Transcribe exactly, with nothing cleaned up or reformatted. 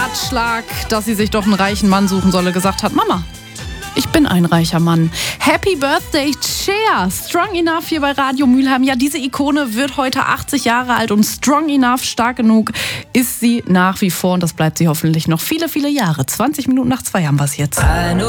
Ratschlag, dass sie sich doch einen reichen Mann suchen solle, gesagt hat: Mama, ich bin ein reicher Mann. Happy Birthday, Cher. Strong Enough hier bei Radio Mülheim. Ja, diese Ikone wird heute achtzig Jahre alt und strong enough, stark genug ist sie nach wie vor. Und das bleibt sie hoffentlich noch viele, viele Jahre. zwanzig Minuten nach zwei haben wir es jetzt.